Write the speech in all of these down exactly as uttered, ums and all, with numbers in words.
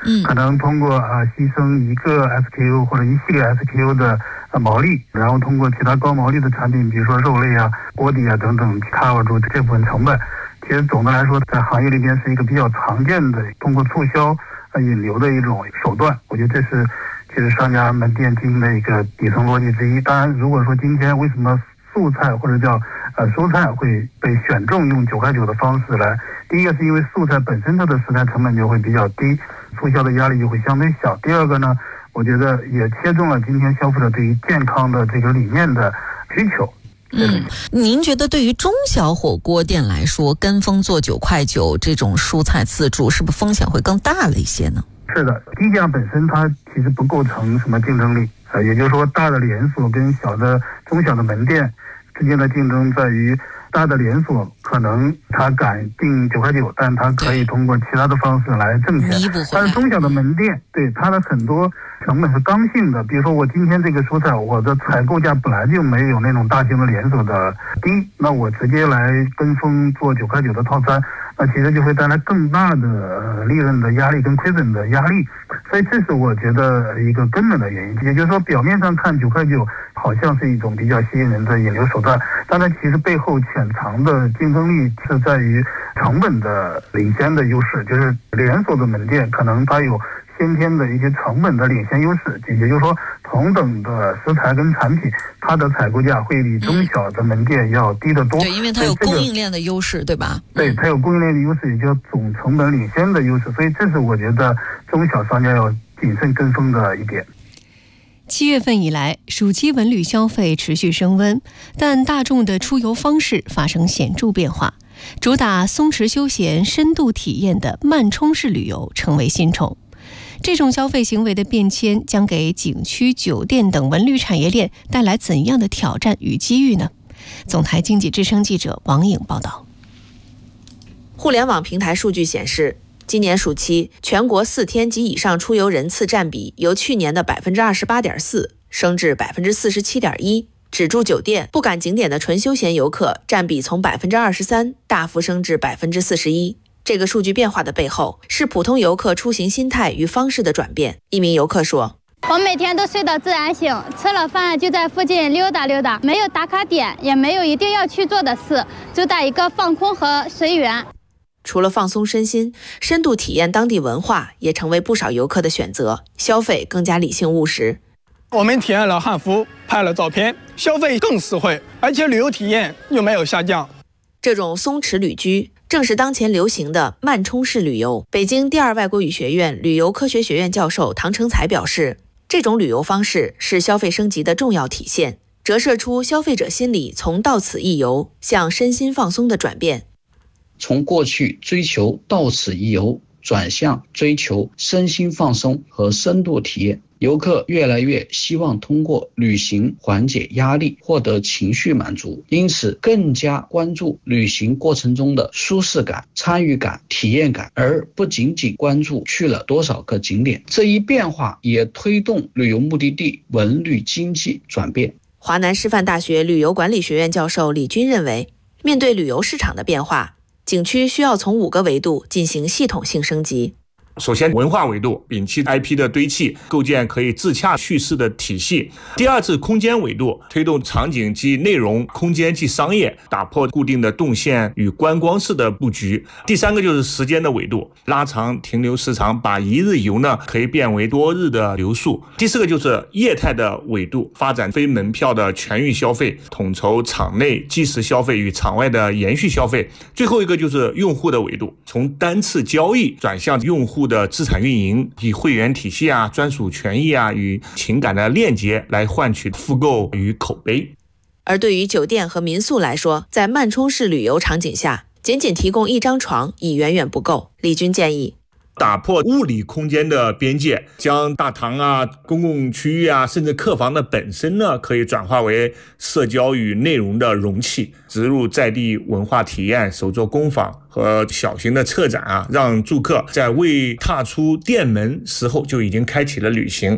嗯，可能通过啊牺牲一个 S K U 或者一系列 S K U 的毛利，然后通过其他高毛利的产品，比如说肉类啊、锅底啊等等 cover 住这部分成本。其实总的来说，在行业里边是一个比较常见的通过促销引流的一种手段。我觉得这是其实商家门店经营的一个底层逻辑之一。当然，如果说今天为什么素菜或者叫呃蔬菜会被选中用九块九的方式来，第一个是因为素菜本身它的食材成本就会比较低，促销的压力就会相对小。第二个呢，我觉得也切中了今天消费者对于健康的这个理念的需求。 嗯，您觉得对于中小火锅店来说，跟风做九块九这种蔬菜自助，是不是风险会更大了一些呢？ 是的，低价本身它其实不构成什么竞争力，呃，也就是说，大的连锁跟小的、中小的门店之间的竞争在于，大的连锁可能它敢定九块九，但它可以通过其他的方式来挣钱。但是中小的门店，对它的很多成本是刚性的，比如说我今天这个蔬菜，我的采购价本来就没有那种大型的连锁的低，那我直接来跟风做九块九的套餐，那其实就会带来更大的利润的压力跟亏损的压力，所以这是我觉得一个根本的原因。也就是说，表面上看九块九好像是一种比较吸引人的引流手段，但它其实背后潜藏的竞争力是在于成本的领先的优势，就是连锁的门店可能它有先天的一些成本的领先优势，也就是说，同等的食材跟产品，它的采购价会比中小的门店要低得多。 对，因为它有供应链的优势，对吧？ 对，它有供应链的优势，也叫总成本领先的优势，所以这是我觉得中小商家要谨慎跟风的一点。 七月份以来，暑期文旅消费持续升温，但大众的出游方式发生显著变化。主打松弛休闲、深度体验的慢充式旅游成为新宠。这种消费行为的变迁将给景区、酒店等文旅产业链带来怎样的挑战与机遇呢？总台经济之声记者王颖报道。 互联网平台数据显示，今年暑期全国四天及以上出游人次占比由去年的 百分之二十八点四 升至 百分之四十七点一， 只住酒店不赶景点的纯休闲游客占比从 百分之二十三 大幅升至 百分之四十一。这个数据变化的背后是普通游客出行心态与方式的转变。一名游客说， 我每天都睡到自然醒，吃了饭就在附近溜达溜达，没有打卡点，也没有一定要去做的事，就在一个放空和随缘。 除了放松身心，深度体验当地文化也成为不少游客的选择，消费更加理性务实。 我们体验了汉服，拍了照片，消费更实惠，而且旅游体验又没有下降。 这种松弛旅居正是当前流行的慢充式旅游。北京第二外国语学院旅游科学学院教授唐成才表示，这种旅游方式是消费升级的重要体现，折射出消费者心理从到此一游向身心放松的转变。 从过去追求到此一游，转向追求身心放松和深度体验。游客越来越希望通过旅行缓解压力，获得情绪满足，因此更加关注旅行过程中的舒适感、参与感、体验感，而不仅仅关注去了多少个景点。这一变化也推动旅游目的地文旅经济转变。 华南师范大学旅游管理学院教授李军认为，面对旅游市场的变化，景区需要从五个维度进行系统性升级。 首先，文化维度，摒弃 I P 的堆砌，构建可以自洽叙事的体系。第二是空间维度，推动场景即内容，空间即商业，打破固定的动线与观光式的布局。第三个就是时间的维度，拉长停留时长，把一日游呢可以变为多日的留宿。第四个就是业态的维度，发展非门票的全域消费，统筹场内即时消费与场外的延续消费。最后一个就是用户的维度，从单次交易转向用户的资产运营，以会员体系啊、专属权益啊与情感的链接来换取复购与口碑。 而对于酒店和民宿来说，在慢充式旅游场景下，仅仅提供一张床已远远不够。李军建议， 打破物理空间的边界，将大堂啊、公共区域啊，甚至客房的本身呢，可以转化为社交与内容的容器，植入在地文化体验、手作工坊和小型的策展啊，让住客在未踏出店门时候就已经开启了旅行。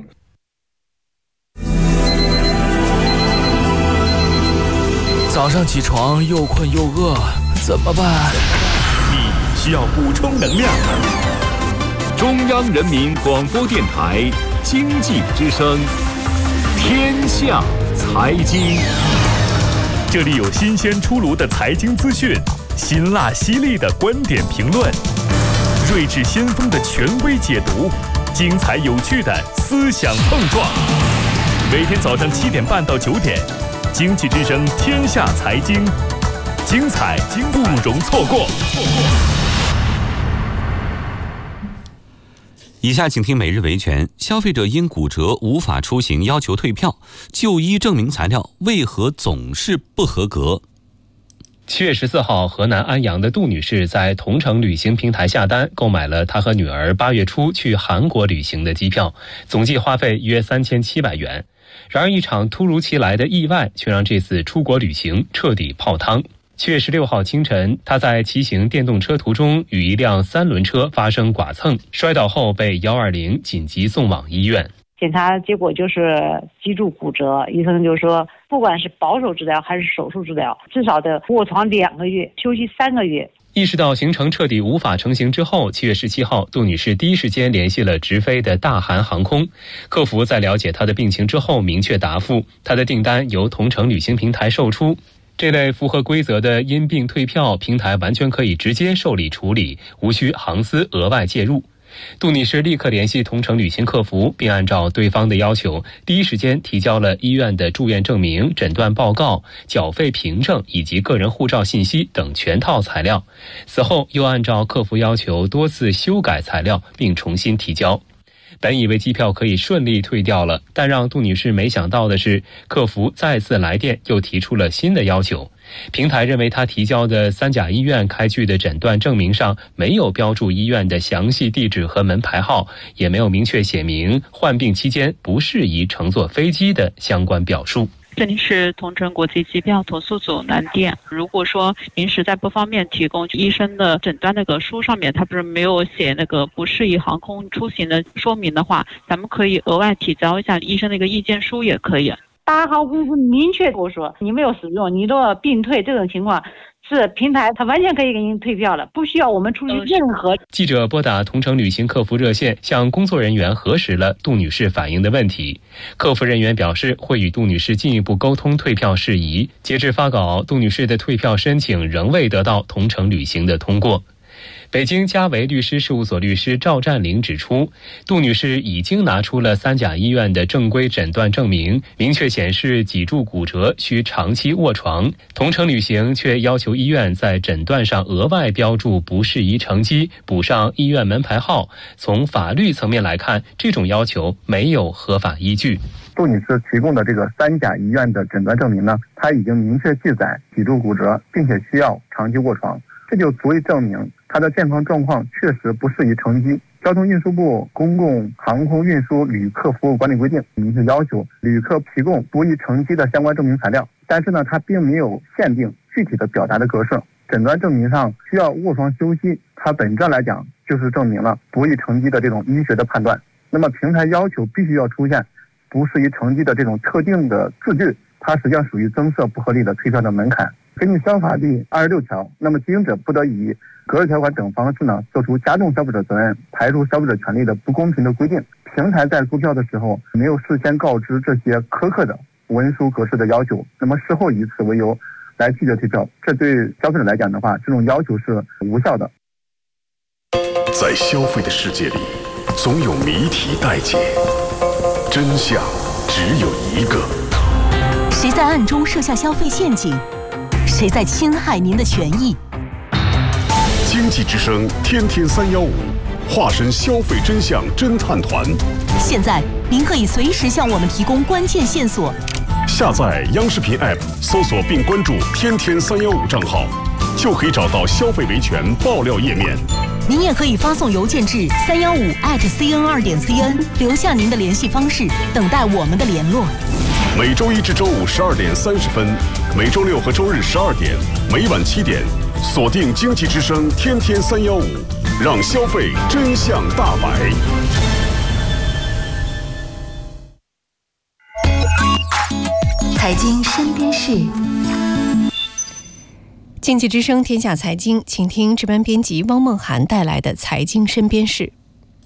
早上起床又困又饿，怎么办？ 你需要补充能量。 中央人民广播电台经济之声，天下财经。这里有新鲜出炉的财经资讯，辛辣犀利的观点评论，睿智先锋的权威解读，精彩有趣的思想碰撞。每天早上七点半到九点，经济之声天下财经，精彩不容错过。 以下请听每日维权。消费者因骨折无法出行要求退票，就医证明材料为何总是不合格？ 七月十四号，河南安阳的杜女士在同程旅行平台下单，购买了她和女儿八月初去韩国旅行的机票，总计花费约三千七百元。然而，一场突如其来的意外却让这次出国旅行彻底泡汤。七月十六号清晨，他在骑行电动车途中与一辆三轮车发生剐蹭，摔倒后被一二零紧急送往医院。 检查结果就是脊柱骨折，医生就说不管是保守治疗还是手术治疗，至少得卧床两个月，休息三个月。 意识到行程彻底无法成行之后，七月十七号，杜女士第一时间联系了直飞的大韩航空客服，在了解她的病情之后明确答复，她的订单由同程旅行平台售出。这类符合规则的因病退票，平台完全可以直接受理处理，无需航司额外介入。杜女士立刻联系同程旅行客服，并按照对方的要求，第一时间提交了医院的住院证明、诊断报告、缴费凭证以及个人护照信息等全套材料。此后又按照客服要求多次修改材料，并重新提交。本以为机票可以顺利退掉了，但让杜女士没想到的是，客服再次来电又提出了新的要求。平台认为她提交的三甲医院开具的诊断证明上没有标注医院的详细地址和门牌号，也没有明确写明患病期间不适宜乘坐飞机的相关表述。 这里是同程国际机票投诉组南电。如果说您实在不方便提供医生的诊断那个书上面，他不是没有写那个不适宜航空出行的说明的话，咱们可以额外提交一下医生的一个意见书也可以。 大航公司明确跟我说，你没有使用，你的病退这种情况是平台它完全可以给您退票了，不需要我们出具任何。 记者拨打同程旅行客服热线，向工作人员核实了杜女士反映的问题。客服人员表示会与杜女士进一步沟通退票事宜。截至发稿，杜女士的退票申请仍未得到同程旅行的通过。北京嘉维律师事务所律师赵占林指出，杜女士已经拿出了三甲医院的正规诊断证明，明确显示脊柱骨折需长期卧床，同程旅行却要求医院在诊断上额外标注不适宜乘机，补上医院门牌号。从法律层面来看，这种要求没有合法依据。 杜女士提供的这个三甲医院的诊断证明呢，它已经明确记载脊柱骨折，并且需要长期卧床，这就足以证明他的健康状况确实不适宜乘机。交通运输部公共航空运输旅客服务管理规定明确要求旅客提供不宜乘机的相关证明材料，但是呢，它并没有限定具体的表达的格式。诊断证明上需要卧床休息，它本质来讲就是证明了不宜乘机的这种医学的判断。那么平台要求必须要出现不适宜乘机的这种特定的字句，它实际上属于增设不合理的退票的门槛。根据消法第二十六条，那么经营者不得以格式条款等方式呢，做出加重消费者责任、排除消费者权利的不公平的规定。平台在购票的时候没有事先告知这些苛刻的文书格式的要求，那么事后以此为由来拒绝退票，这对消费者来讲的话，这种要求是无效的。 在消费的世界里，总有谜题待解，真相只有一个。 谁在暗中设下消费陷阱？谁在侵害您的权益？ 经济之声天天三幺五，化身消费真相侦探团。 现在您可以随时向我们提供关键线索。 下载央视频 App， 搜索并关注天天三幺五账号，就可以找到消费维权爆料页面。 您也可以发送邮件至三幺五 at cn 二点 cn， 留下您的联系方式，等待我们的联络。 每周一至周五十二点三十分，每周六和周日十二点，每晚七点，锁定经济之声天天三幺五，让消费真相大白。 财经身边事， 经济之声天下财经，请听值班编辑汪梦涵带来的财经身边事。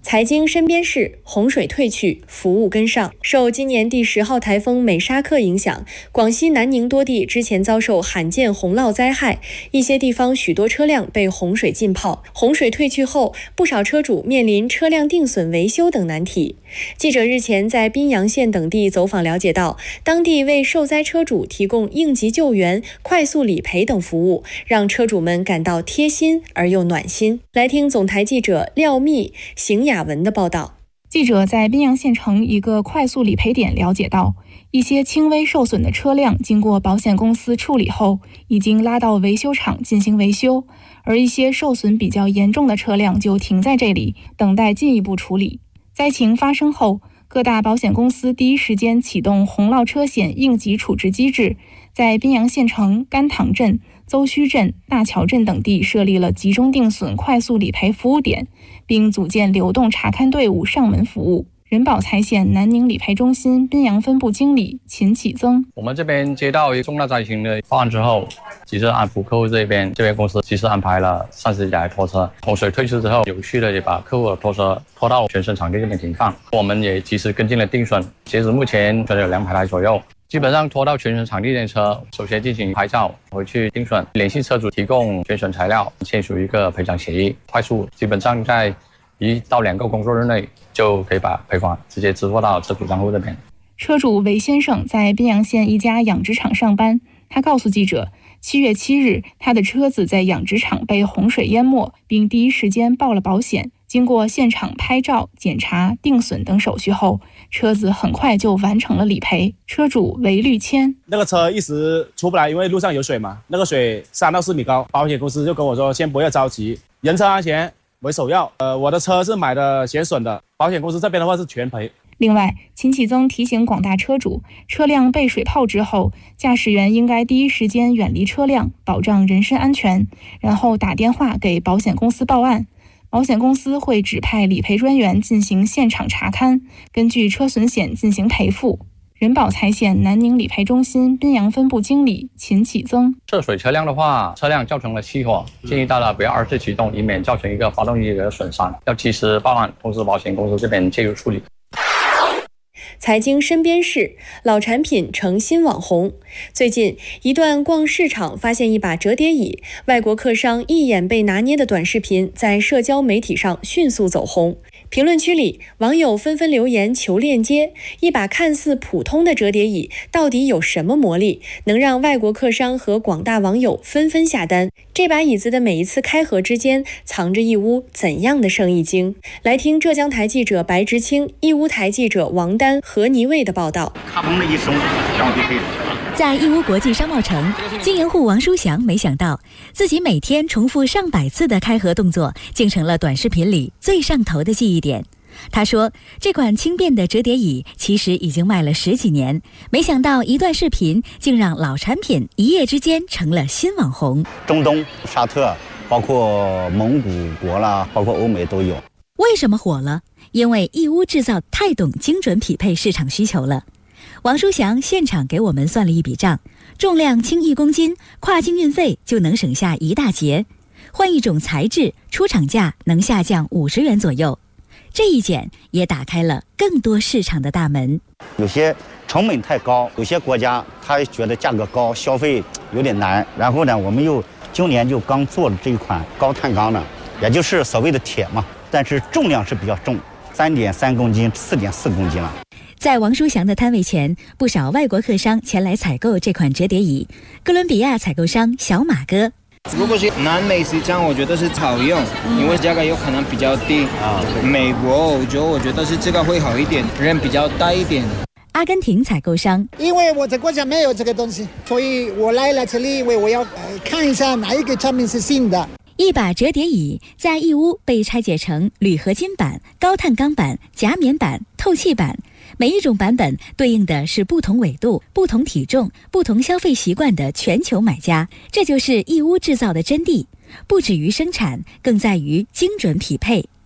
财经身边事，洪水退去，服务跟上。受今年第十号台风美沙克影响，广西南宁多地之前遭受罕见洪涝灾害，一些地方许多车辆被洪水浸泡。洪水退去后，不少车主面临车辆定损维修等难题。记者日前在宾阳县等地走访了解到，当地为受灾车主提供应急救援、快速理赔等服务，让车主们感到贴心而又暖心。来听总台记者廖密、邢雅文的报道。 记者在宾阳县城一个快速理赔点了解到，一些轻微受损的车辆经过保险公司处理后，已经拉到维修厂进行维修，而一些受损比较严重的车辆就停在这里，等待进一步处理。灾情发生后，各大保险公司第一时间启动洪涝车险应急处置机制，在宾阳县城、甘塘镇、邹圩镇、大桥镇等地设立了集中定损快速理赔服务点，并组建流动查看队伍上门服务。人保财险南宁理赔中心宾阳分部经理秦启增： 我们这边接到重大灾情的报案之后，及时安抚客户这边，这边公司及时安排了三十台拖车。洪水退去之后，有序的也把客户的拖车拖到全省场地这边停放。我们也及时跟进了定损，截止目前存有两百台左右。基本上拖到全省场地的车，首先进行拍照，回去定损，联系车主提供全损材料，签署一个赔偿协议，快速，基本上在一到两个工作日内就可以把赔款直接支付到车主账户这边。 车主韦先生在宾阳县一家养殖场上班，他告诉记者，七月七日，他的车子在养殖场被洪水淹没，并第一时间报了保险。经过现场拍照、检查、定损等手续后，车子很快就完成了理赔。车主韦绿谦： 那个车一时出不来，因为路上有水嘛，那个水三到四米高。保险公司就跟我说，先不要着急，人车安全为首要。呃，我的车是买的险损的，保险公司这边的话是全赔。 另外，秦启增提醒广大车主，车辆被水泡之后，驾驶员应该第一时间远离车辆，保障人身安全，然后打电话给保险公司报案。保险公司会指派理赔专员进行现场查勘，根据车损险进行赔付。人保财险南宁理赔中心宾阳分部经理秦启增： 涉水车辆的话，车辆造成了起火，建议大家不要二次启动，以免造成一个发动机的损伤，要及时报案，通知保险公司这边介入处理。 财经身边事，老产品成新网红。最近一段逛市场发现一把折叠椅，外国客商一眼被拿捏的短视频在社交媒体上迅速走红。评论区里，网友纷纷留言求链接。一把看似普通的折叠椅，到底有什么魔力，能让外国客商和广大网友纷纷下单？这把椅子的每一次开合之间，藏着义乌怎样的生意经？来听浙江台记者白直清、义乌台记者王丹、何尼卫的报道。 咔嘣的一声，然后就可以。 在义乌国际商贸城，经营户王书祥没想到，自己每天重复上百次的开合动作，竟成了短视频里最上头的记忆点。他说，这款轻便的折叠椅其实已经卖了十几年，没想到一段视频竟让老产品一夜之间成了新网红。 中东、沙特，包括蒙古国啦，包括欧美都有。 为什么火了？因为义乌制造太懂精准匹配市场需求了。王书祥现场给我们算了一笔账，重量轻一公斤，跨境运费就能省下一大截，换一种材质，出厂价能下降五十元左右。这一减也打开了更多市场的大门。 有些成本太高，有些国家他觉得价格高，消费有点难。然后呢，我们又今年就刚做了这一款高碳钢的，也就是所谓的铁嘛，但是重量是比较重，三点三公斤、四点四公斤了。 在王书祥的摊位前，不少外国客商前来采购这款折叠椅。哥伦比亚采购商小马哥： 如果是南美市场，我觉得是好用，因为价格有可能比较低。啊，美国、欧洲，我觉得是这个会好一点，人比较大一点。 阿根廷采购商： 因为我的国家没有这个东西，所以我来了这里，因为我要、呃、看一下哪一个产品是新的。 一把折叠椅在义乌被拆解成铝合金版、高碳钢版、夹棉版、透气版。每一种版本对应的是不同纬度、不同体重、不同消费习惯的全球买家，这就是义乌制造的真谛。不止于生产，更在于精准匹配。